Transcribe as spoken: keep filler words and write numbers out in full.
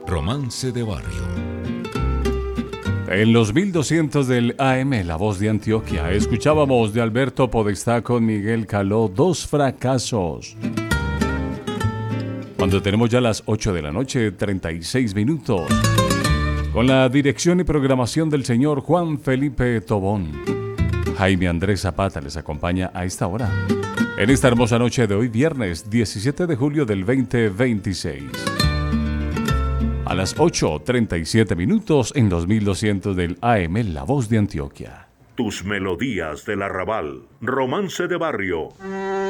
Romance de Barrio. En los mil doscientos del A M, La Voz de Antioquia, escuchábamos de Alberto Podestá con Miguel Caló, Dos fracasos. Cuando tenemos ya las ocho de la noche, treinta y seis minutos, con la dirección y programación del señor Juan Felipe Tobón, Jaime Andrés Zapata les acompaña a esta hora, en esta hermosa noche de hoy, viernes diecisiete de julio del veinte veintiséis. A las ocho treinta y siete minutos en los mil doscientos del A M, La Voz de Antioquia. Tus melodías del arrabal, Romance de Barrio.